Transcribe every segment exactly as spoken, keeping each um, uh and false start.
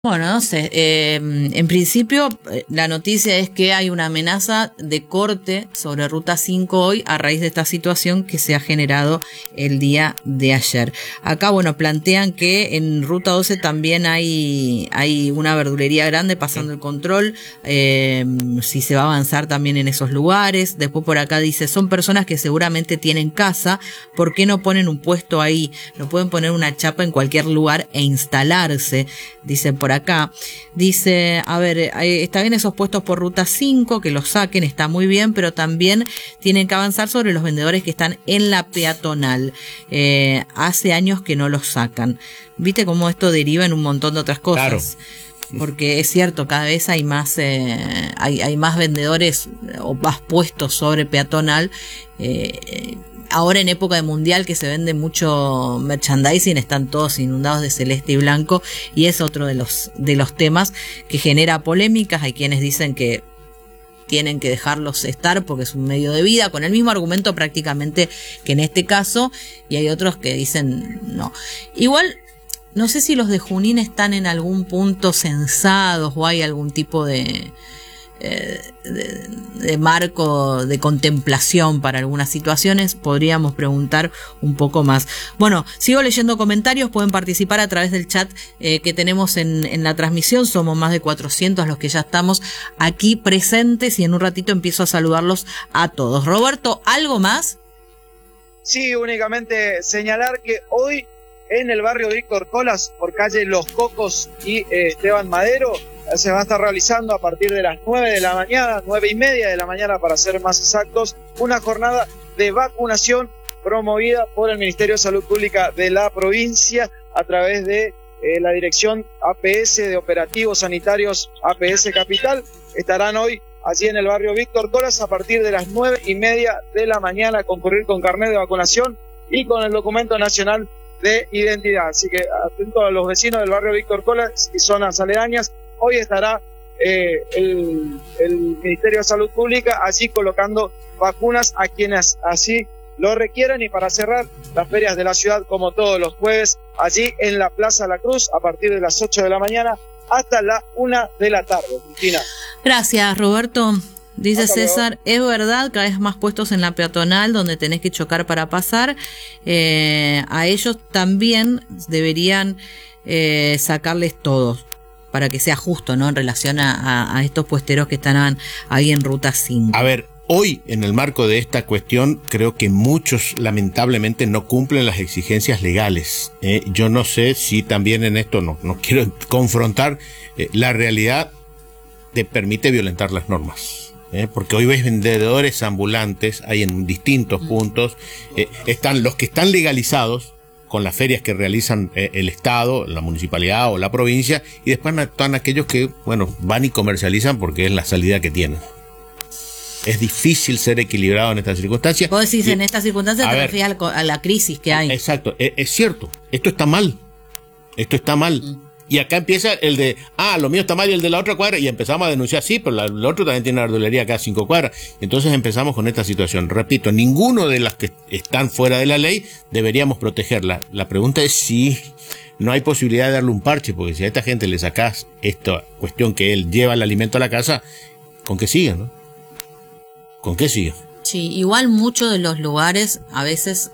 Bueno, no sé, eh, en principio la noticia es que hay una amenaza de corte sobre Ruta cinco hoy a raíz de esta situación que se ha generado el día de ayer. Acá, bueno, plantean que en Ruta doce también hay, hay una verdulería grande pasando el control, eh, si se va a avanzar también en esos lugares. Después por acá dice, son personas que seguramente tienen casa, ¿por qué no ponen un puesto ahí? No pueden poner una chapa en cualquier lugar e instalarse, dicen por acá. Dice, a ver, está bien esos puestos por Ruta cinco, que los saquen, está muy bien, pero también tienen que avanzar sobre los vendedores que están en la peatonal. Eh, hace años que no los sacan. ¿Viste cómo esto deriva en un montón de otras cosas? Claro. Porque es cierto, cada vez hay más eh, hay, hay más vendedores o más puestos sobre peatonal. Eh, Ahora en época de mundial que se vende mucho merchandising, están todos inundados de celeste y blanco, y es otro de los de los temas que genera polémicas. Hay quienes dicen que tienen que dejarlos estar porque es un medio de vida, con el mismo argumento prácticamente que en este caso, y hay otros que dicen no. Igual, no sé si los de Junín están en algún punto censados o hay algún tipo de... De, de marco de contemplación para algunas situaciones, podríamos preguntar un poco más. Bueno, sigo leyendo comentarios, pueden participar a través del chat eh, que tenemos en, en la transmisión. Somos más de cuatrocientos los que ya estamos aquí presentes y en un ratito empiezo a saludarlos a todos. Roberto, ¿algo más? Sí, únicamente señalar que hoy en el barrio Víctor Colas, por calle Los Cocos y eh, Esteban Madero, se va a estar realizando a partir de las nueve de la mañana, nueve y media de la mañana para ser más exactos, una jornada de vacunación promovida por el Ministerio de Salud Pública de la provincia a través de eh, la Dirección A P S de Operativos Sanitarios A P S Capital. Estarán hoy allí en el barrio Víctor Colas a partir de las nueve y media de la mañana a concurrir con carnet de vacunación y con el documento nacional de identidad. Así que atento a los vecinos del barrio Víctor Colas y zonas aledañas. Hoy estará eh, el, el Ministerio de Salud Pública allí colocando vacunas a quienes así lo requieran. Y para cerrar, las ferias de la ciudad como todos los jueves, allí en la Plaza La Cruz a partir de las ocho de la mañana hasta la una de la tarde. Cristina. Gracias, Roberto. Dice Hasta César, luego. Es verdad, cada vez más puestos en la peatonal donde tenés que chocar para pasar. Eh, a ellos también deberían eh, sacarles todos, para que sea justo, ¿no? En relación a, a, a estos puesteros que están ahí en Ruta cinco. A ver, hoy, en el marco de esta cuestión, creo que muchos, lamentablemente, no cumplen las exigencias legales. Eh, yo no sé si también en esto, no, no quiero confrontar, eh, la realidad te permite violentar las normas. Eh, porque hoy ves vendedores ambulantes, hay en distintos mm. puntos, eh, están los que están legalizados, con las ferias que realizan eh, el Estado, la municipalidad o la provincia, y después están aquellos que, bueno, van y comercializan porque es la salida que tienen. Es difícil ser equilibrado en estas circunstancias. Vos decís, y, en estas circunstancias te refieres a la crisis que hay. Exacto, es, es cierto, esto está mal, esto está mal. Mm. Y acá empieza el de, ah, lo mío está mal y el de la otra cuadra, y empezamos a denunciar, sí, pero la, el otro también tiene una verdulería acá a cinco cuadras. Entonces empezamos con esta situación. Repito, ninguno de las que están fuera de la ley deberíamos protegerla. La pregunta es si no hay posibilidad de darle un parche, porque si a esta gente le sacás esta cuestión que él lleva el alimento a la casa, ¿con qué sigue, no? ¿Con qué sigue? Sí, igual muchos de los lugares a veces...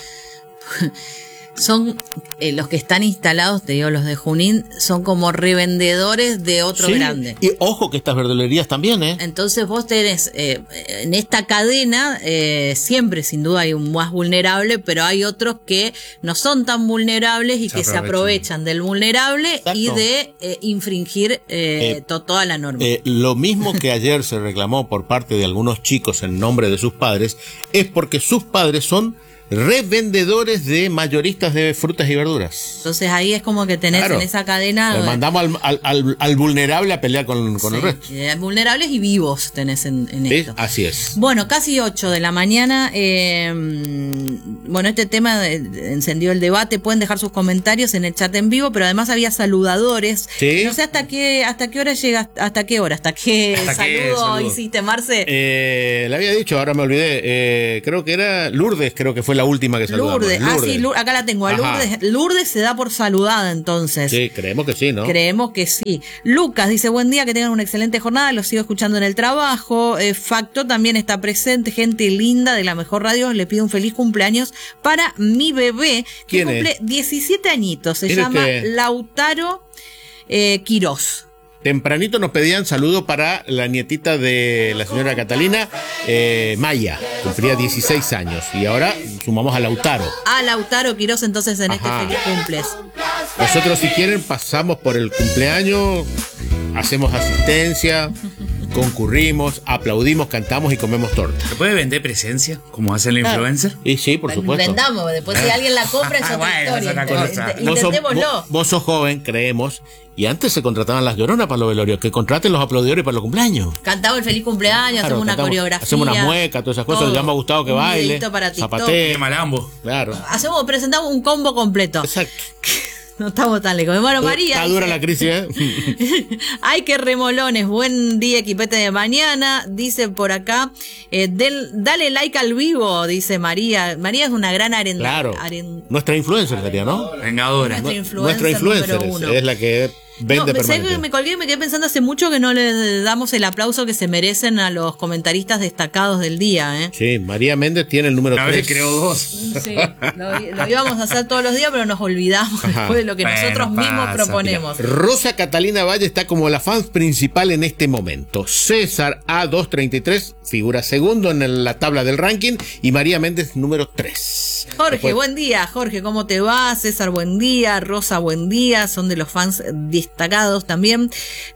son eh, los que están instalados, te digo, los de Junín, son como revendedores de otro sí, grande. Y ojo que estas verdulerías también, ¿eh? Entonces vos tenés, eh, en esta cadena, eh, siempre sin duda hay un más vulnerable, pero hay otros que no son tan vulnerables y se que aprovechan. se aprovechan del vulnerable. Exacto. Y de eh, infringir eh, eh, to, toda la norma. Eh, lo mismo que ayer se reclamó por parte de algunos chicos en nombre de sus padres, es porque sus padres son revendedores de mayoristas de frutas y verduras. Entonces ahí es como que tenés claro. en esa cadena... Le mandamos al, al, al, al vulnerable a pelear con, con sí, el resto. Vulnerables y vivos tenés en, en ¿Sí? esto. Así es. Bueno, casi ocho de la mañana. Eh, bueno, este tema de, de, encendió el debate. Pueden dejar sus comentarios en el chat en vivo, pero además había saludadores. ¿Sí? No sé hasta qué hasta qué hora llega, hasta qué hora, hasta qué ¿Hasta saludo, qué saludo hiciste, Marce. Eh, le había dicho, ahora me olvidé. Eh, creo que era Lourdes, creo que fue la última que saludamos. Lourdes. Ah, sí, Lourdes. Acá la tengo. A Lourdes. Lourdes se da por saludada, entonces. Sí, creemos que sí, ¿no? Creemos que sí. Lucas dice, buen día, que tengan una excelente jornada, los sigo escuchando en el trabajo. Eh, Facto también está presente, gente linda de la mejor radio, le pido un feliz cumpleaños para mi bebé, que ¿Quién cumple es? diecisiete añitos, se ¿Quién llama usted? Lautaro eh, Quirós. Tempranito nos pedían saludo para la nietita de la señora Catalina, eh, Maya, cumplía dieciséis años, y ahora sumamos a Lautaro. A Lautaro Quirós, entonces, en Ajá. este feliz cumples. Nosotros, si quieren, pasamos por el cumpleaños, hacemos asistencia, concurrimos, aplaudimos, cantamos y comemos torta. ¿Se puede vender presencia, como hace el influencer? Y sí, por supuesto. Vendamos, después si alguien la compra es otra Bueno, historia. es otra cosa. Int- Vos sos, Intentémoslo. vos- vos sos joven, creemos, y antes se contrataban las lloronas para los velorios, que contraten los aplaudidores para los cumpleaños. Cantamos el feliz cumpleaños, Claro, hacemos una cantamos, coreografía. hacemos una mueca, todas esas cosas, todo. ya me ha gustado que Un baile, videíto para TikTok. zapatee. Qué malambo. Claro. Hacemos, presentamos un combo completo. Exacto. No estamos tan lejos. Bueno, María. Está dura dice- la crisis, ¿eh? Ay, qué remolones. Buen día, equipete de mañana. Dice por acá, eh, del, dale like al vivo, dice María. María es una gran aren... Claro. aren- Nuestra influencer sería, ¿no? Vengadora. Nuestra influencer Nuestra influencer número es, uno. es la que vende No, pensé que permanentemente. me colgué y me quedé pensando hace mucho que no le damos el aplauso que se merecen a los comentaristas destacados del día, ¿eh? Sí, María Méndez tiene el número Una vez tres. creó dos. Sí, lo, lo íbamos a hacer todos los días, pero nos olvidamos Ajá. después de lo que Bueno, nosotros mismos pasa, proponemos. Rosa Catalina Valle está como la fan principal en este momento. César A doscientos treinta y tres figura segundo en el- la tabla del ranking y María Méndez número tres. Jorge, Después- buen día. Jorge, ¿cómo te va? César, buen día. Rosa, buen día. Son de los fans destacados también.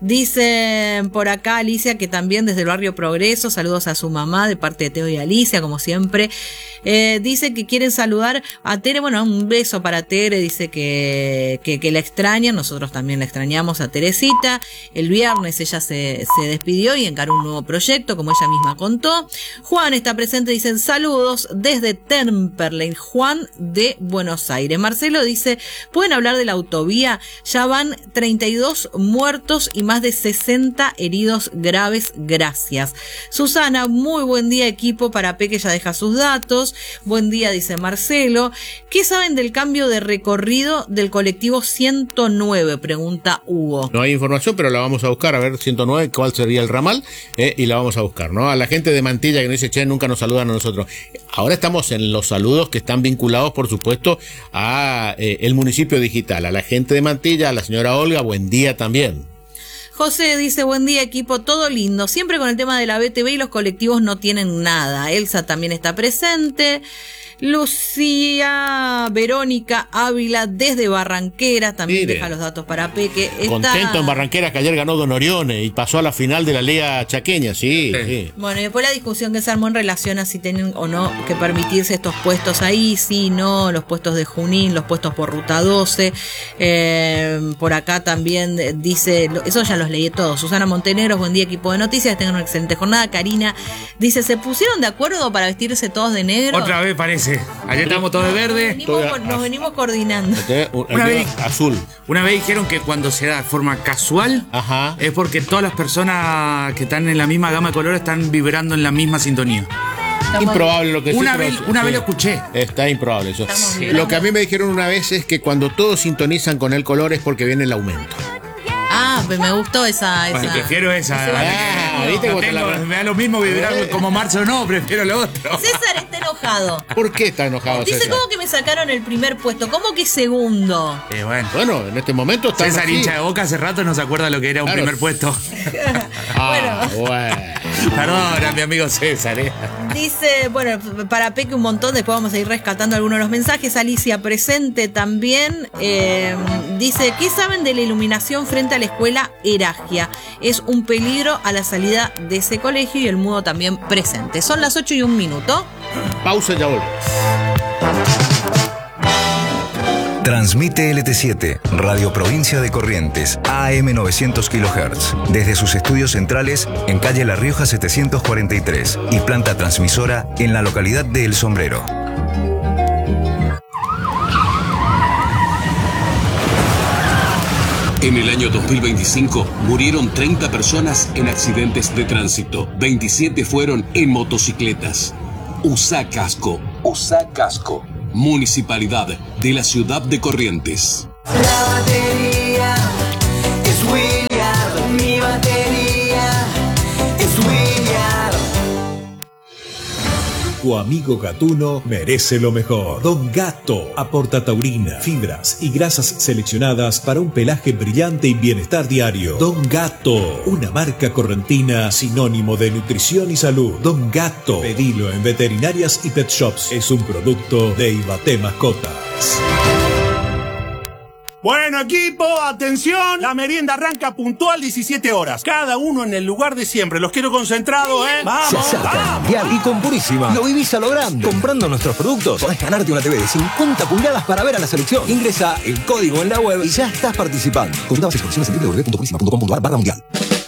Dice por acá Alicia que también desde el barrio Progreso, saludos a su mamá de parte de Teo y Alicia, como siempre. Eh, dice que quieren saludar a Tere. Bueno, un beso para Tere. Dice que, que, que la extrañan. Nosotros también la extrañamos a Teresita. El viernes ella se, se despidió y encaró un nuevo proyecto, como ella misma contó. Juan está presente, dicen saludos desde Temperley. Juan de Buenos Aires. Marcelo dice, ¿pueden hablar de la autovía? Ya van treinta y dos muertos y más de sesenta heridos graves. Gracias. Susana, muy buen día equipo. Para P que ya deja sus datos. Buen día, dice Marcelo. ¿Qué saben del cambio de recorrido del colectivo ciento nueve? Pregunta Hugo. No hay información, pero la vamos a buscar, a ver, ciento nueve, cuál sería el ramal, eh, y la vamos a buscar, ¿no? A la gente de Mantilla que nos dice, che, nunca nos saludan a nosotros. Ahora estamos en los saludos que están vinculados, por supuesto, a eh, el municipio digital, a la gente de Mantilla, a la señora Olga, buen día también. José dice, buen día equipo, todo lindo. Siempre con el tema de la B T V y los colectivos no tienen nada. Elsa también está presente. Lucía Verónica Ávila desde Barranquera también Mire. deja los datos para Peque. Está... Contento en Barranquera que ayer ganó Don Orione y pasó a la final de la Liga Chaqueña, sí, Sí. sí. Bueno, y después la discusión que se armó en relación a si tienen o no que permitirse estos puestos ahí, sí, no, los puestos de Junín, los puestos por Ruta doce. Eh, por acá también eh, dice, lo- eso ya los leí todos. Susana Montenegro, buen día equipo de noticias, tengan una excelente jornada. Karina dice, ¿se pusieron de acuerdo para vestirse todos de negro? Otra vez parece. Ayer estamos todos de verde. Venimos Estoy por- a- nos venimos coordinando. Este, un- Una el vez- azul. Una vez dijeron que cuando se da de forma casual Ajá. es porque todas las personas que están en la misma gama de colores están vibrando en la misma sintonía. Estamos- Improbable lo que sí, Una pero- vez- una sí. vez lo escuché. Está improbable eso. Estamos Sí. vibrando. Lo que a mí me dijeron una vez es que cuando todos sintonizan con el color es porque viene el aumento. Ah, pues me gustó esa. esa Bueno, prefiero esa. ese dale, Ah, que- ¿viste no cómo te tengo- la- me da lo mismo vibrar como marzo, no, prefiero lo otro. César está enojado. ¿Por qué está enojado Dice, César? ¿cómo que me sacaron el primer puesto? ¿Cómo que segundo? Eh, bueno. Bueno, en este momento está César así. hincha de Boca hace rato no se acuerda lo que era un Claro. primer puesto. Ah, bueno. Perdona, mi amigo César. eh. Dice, bueno, para Peque un montón, después vamos a ir rescatando algunos de los mensajes. Alicia presente también. Eh, dice, ¿qué saben de la iluminación frente a la escuela Heragia? Es un peligro a la salida de ese colegio, y el mudo también presente. Son las ocho y un minuto. Pausa, ya volvemos. Transmite L T siete, Radio Provincia de Corrientes, A M novecientos kilohertz, desde sus estudios centrales en calle La Rioja setecientos cuarenta y tres y planta transmisora en la localidad de El Sombrero. En el año dos mil veinticinco murieron treinta personas en accidentes de tránsito. veintisiete fueron en motocicletas. Usa casco. Usa casco. Municipalidad de la ciudad de Corrientes. La batería es Williard. Mi batería es Williard. Tu amigo gatuno merece lo mejor. Don Gato aporta taurina, fibras y grasas seleccionadas para un pelaje brillante y bienestar diario. Don Gato, una marca correntina sinónimo de nutrición y salud. Don Gato, pedilo en veterinarias y pet shops. Es un producto de Ibaté Mascotas. Bueno, equipo, atención. La merienda arranca puntual diecisiete horas. Cada uno en el lugar de siempre. Los quiero concentrados, ¿eh? ¡Vamos! Se acerca ¡vamos! el Mundial y con Purísima lo vivís a lo grande. Comprando nuestros productos podés ganarte una T V de cincuenta pulgadas para ver a la selección. Ingresa el código en la web y ya estás participando. Contadas instrucciones en w w w punto purísima punto com punto a r barra mundial.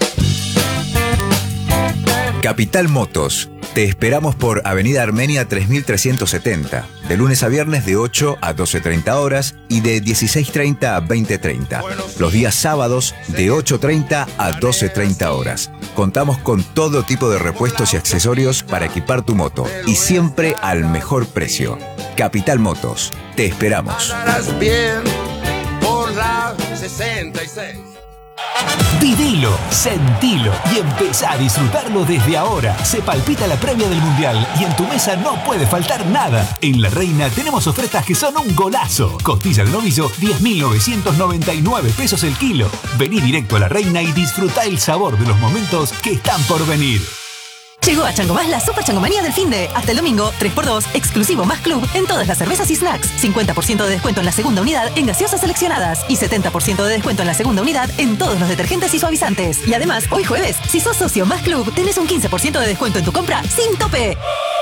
Capital Motos. Te esperamos por Avenida Armenia tres mil trescientos setenta, de lunes a viernes de ocho a doce treinta horas y de dieciséis treinta a veinte treinta. Los días sábados de ocho treinta a doce treinta horas. Contamos con todo tipo de repuestos y accesorios para equipar tu moto y siempre al mejor precio. Capital Motos. Te esperamos. Bien por la sesenta y seis. Vivilo, sentilo y empezá a disfrutarlo desde ahora. Se palpita la previa del Mundial y en tu mesa no puede faltar nada. En La Reina tenemos ofertas que son un golazo. Costilla de novillo, diez mil novecientos noventa y nueve pesos el kilo. Vení directo a La Reina y disfrutá el sabor de los momentos que están por venir. Llegó a Chango Más la Super Changomanía del finde. Hasta el domingo, tres por dos, exclusivo más club en todas las cervezas y snacks. cincuenta por ciento de descuento en la segunda unidad en gaseosas seleccionadas. Y setenta por ciento de descuento en la segunda unidad en todos los detergentes y suavizantes. Y además, hoy jueves, si sos socio más club, tenés un quince por ciento de descuento en tu compra sin tope.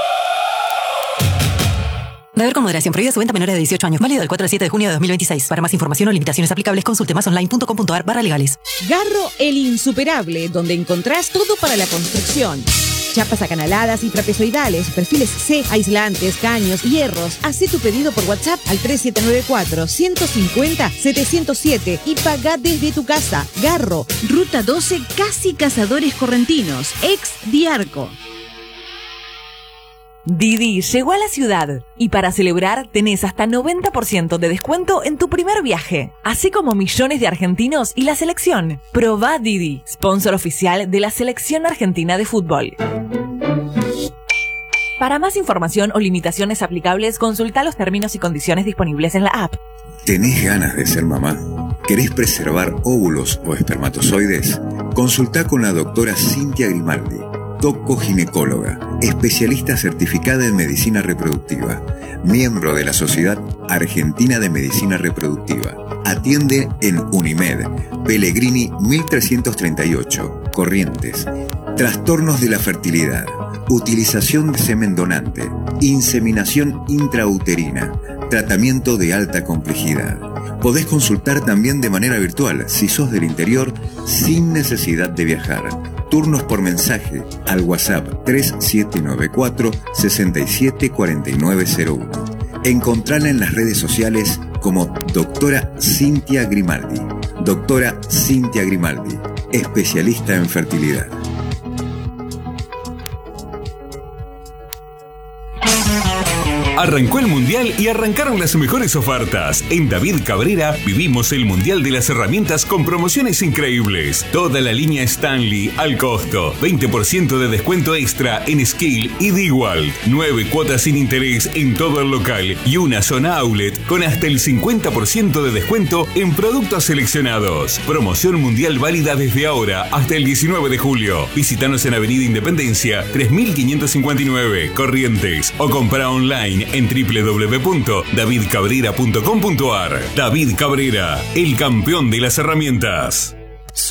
Beber con moderación. Prohibida su venta a menores de dieciocho años. Válido del cuatro al siete de junio de dos mil veintiséis. Para más información o limitaciones aplicables, consulte más online punto com punto a r barra legales. Garro el Insuperable, donde encontrás todo para la construcción. Chapas acanaladas y trapezoidales, perfiles C, aislantes, caños, hierros. Hacé tu pedido por WhatsApp al tres siete nueve cuatro, uno cinco cero, siete cero siete y pagá desde tu casa. Garro, Ruta doce, Casi Cazadores Correntinos, ex Diarco. Didi llegó a la ciudad y para celebrar tenés hasta noventa por ciento de descuento en tu primer viaje, así como millones de argentinos y la selección. Probá Didi, sponsor oficial de la Selección Argentina de Fútbol. Para más información o limitaciones aplicables, consulta los términos y condiciones disponibles en la app. ¿Tenés ganas de ser mamá? ¿Querés preservar óvulos o espermatozoides? Consultá con la doctora Cintia Grimaldi, tocoginecóloga, especialista certificada en medicina reproductiva, miembro de la Sociedad Argentina de Medicina Reproductiva. Atiende en Unimed, Pellegrini mil trescientos treinta y ocho, Corrientes. Trastornos de la fertilidad, utilización de semen donante, inseminación intrauterina, tratamiento de alta complejidad. Podés consultar también de manera virtual si sos del interior sin necesidad de viajar. Turnos por mensaje al WhatsApp tres siete nueve cuatro, seis siete cuatro nueve cero uno. Encontrala en las redes sociales como Doctora Cintia Grimaldi. Doctora Cintia Grimaldi, especialista en fertilidad. Arrancó el Mundial y arrancaron las mejores ofertas. En David Cabrera vivimos el Mundial de las herramientas con promociones increíbles. Toda la línea Stanley al costo. veinte por ciento de descuento extra en Skill y DeWalt. nueve cuotas sin interés en todo el local y una zona outlet con hasta el cincuenta por ciento de descuento en productos seleccionados. Promoción mundial válida desde ahora hasta el diecinueve de julio. Visítanos en Avenida Independencia tres mil quinientos cincuenta y nueve, Corrientes, o compra online en w w w punto david cabrera punto com punto a r. David Cabrera, el campeón de las herramientas.